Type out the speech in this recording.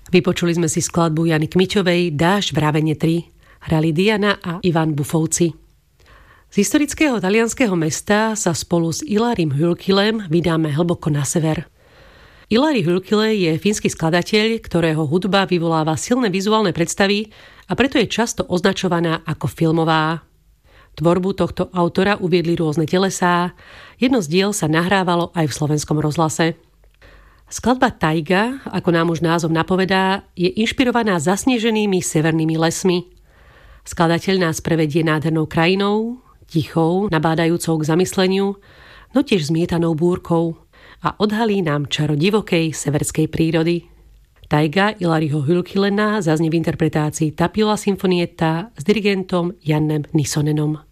Vypočuli sme si skladbu Jany Kmičovej Dážď v Rávene 3. Hrali Diana a Ivan Bufovci. Z historického talianskeho mesta sa spolu s Ilarim Hylkilem vydáme hlboko na sever. Ilari Hylkilä je fínsky skladateľ, ktorého hudba vyvoláva silné vizuálne predstavy a preto je často označovaná ako filmová. Tvorbu tohto autora uviedli rôzne telesá, jedno z diel sa nahrávalo aj v slovenskom rozhlase. Skladba Tajga, ako nám už názov napovedá, je inšpirovaná zasneženými severnými lesmi. Skladateľ nás prevedie nádhernou krajinou, tichou, nabádajúcou k zamysleniu, no tiež zmietanou búrkou a odhalí nám čaro divokej severskej prírody. Tajga Ilariho Hylkilena zaznie v interpretácii Tapiola Sinfonietta s dirigentom Jannem Nissonenom.